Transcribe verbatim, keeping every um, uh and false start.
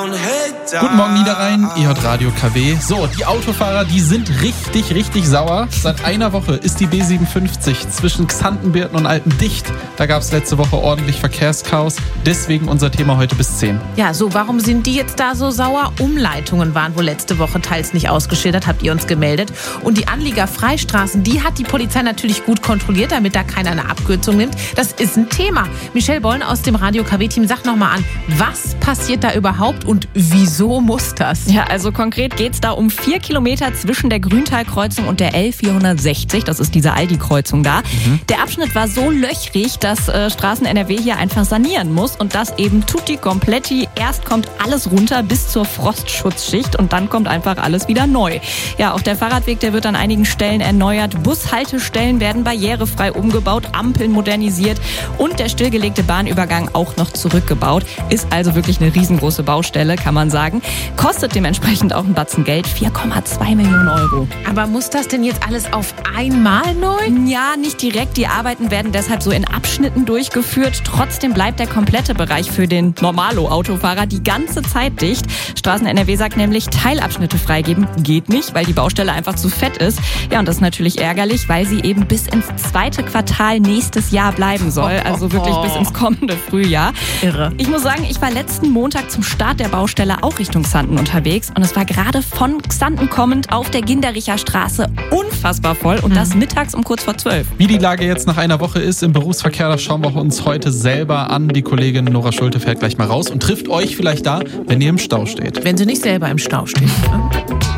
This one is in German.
Guten Morgen Niederrhein, E J Radio K W. So, die Autofahrer, die sind richtig, richtig sauer. Seit einer Woche ist die B siebenundfünfzig zwischen Xantenbirten und Alten dicht. Da gab es letzte Woche ordentlich Verkehrschaos. Deswegen unser Thema heute bis zehn. Ja, so, warum sind die jetzt da so sauer? Umleitungen waren wohl letzte Woche teils nicht ausgeschildert, habt ihr uns gemeldet. Und die Anliegerfreistraßen, die hat die Polizei natürlich gut kontrolliert, damit da keiner eine Abkürzung nimmt. Das ist ein Thema. Michelle Bolln aus dem Radio K W-Team, sag nochmal an, was passiert da überhaupt und wieso muss das? Ja, also konkret geht es da um vier Kilometer zwischen der Grüntalkreuzung und der L vierhundertsechzig. Das ist diese Aldi-Kreuzung da. Mhm. Der Abschnitt war so löchrig, dass äh, Straßen N R W hier einfach sanieren muss. Und das eben tutti kompletti. Erst kommt alles runter bis zur Frostschutzschicht und dann kommt einfach alles wieder neu. Ja, auch der Fahrradweg, der wird an einigen Stellen erneuert. Bushaltestellen werden barrierefrei umgebaut, Ampeln modernisiert und der stillgelegte Bahnübergang auch noch zurückgebaut. Ist also wirklich eine riesengroße Baustelle, kann man sagen. Kostet dementsprechend auch ein Batzen Geld, vier Komma zwei Millionen Euro. Aber muss das denn jetzt alles auf einmal neu? Ja, nicht direkt. Die Arbeiten werden deshalb so in Abschnitten durchgeführt. Trotzdem bleibt der komplette Bereich für den Normalo-Autofahrer die ganze Zeit dicht. Straßen N R W sagt nämlich, Teilabschnitte freigeben geht nicht, weil die Baustelle einfach zu fett ist. Ja, und das ist natürlich ärgerlich, weil sie eben bis ins zweite Quartal nächstes Jahr bleiben soll. Also wirklich bis ins kommende Frühjahr. Irre. Ich muss sagen, ich war letzten Montag zum Start der Baustelle auch Richtung Xanten unterwegs und es war gerade von Xanten kommend auf der Gindericher Straße unfassbar voll und das mittags um kurz vor zwölf. Wie die Lage jetzt nach einer Woche ist im Berufsverkehr, das schauen wir uns heute selber an. Die Kollegin Nora Schulte fährt gleich mal raus und trifft euch vielleicht da, wenn ihr im Stau steht. Wenn sie nicht selber im Stau steht.